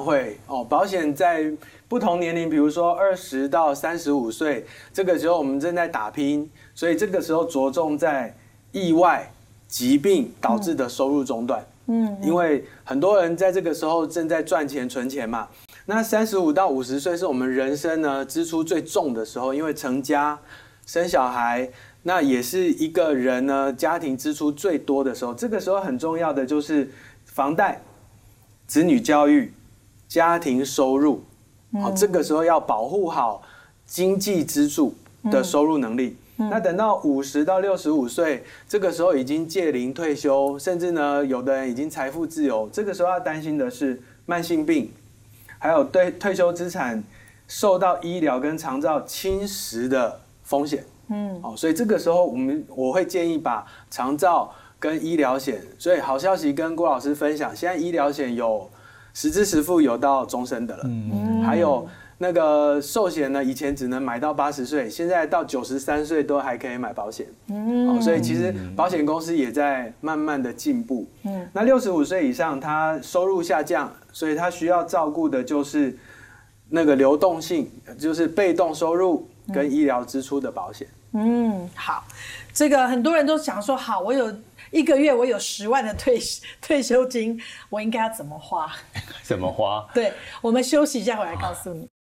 会哦，保险在不同年龄，比如说20到35岁，这个时候我们正在打拼，所以这个时候着重在意外、疾病导致的收入中断。因为很多人在这个时候正在赚钱存钱嘛。那35到50岁是我们人生呢支出最重的时候，因为成家、生小孩，那也是一个人呢家庭支出最多的时候。这个时候很重要的就是房贷、子女教育、家庭收入。好，这个时候要保护好经济支柱的收入能力。那等到50到65岁，这个时候已经届龄退休，甚至呢，有的人已经财富自由。这个时候要担心的是慢性病，还有对退休资产受到医疗跟长照侵蚀的风险。所以这个时候我会建议把长照跟医疗险，所以好消息跟郭老师分享，现在医疗险有实支实付，有到终身的了。还有那个寿险呢，以前只能买到80岁，现在到93岁都还可以买保险。所以其实保险公司也在慢慢的进步。那65岁以上，他收入下降，所以他需要照顾的就是那个流动性，就是被动收入跟医疗支出的保险。 好，这个很多人都想说，好，我有1个月我有10万的退休金，我应该要怎么花？ 怎么花？ 对，我们休息一下，回来告诉你。